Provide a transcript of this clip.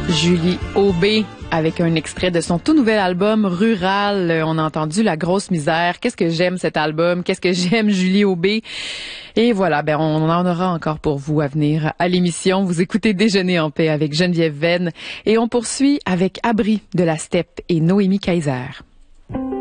Julie Aubé avec un extrait de son tout nouvel album Rural. On a entendu La grosse misère. Qu'est-ce que j'aime cet album? Qu'est-ce que j'aime Julie Aubé? Et voilà, on en aura encore pour vous à venir à l'émission. Vous écoutez Déjeuner en paix avec Geneviève Venn et on poursuit avec Abri de la Steppe et Noémie Kaiser.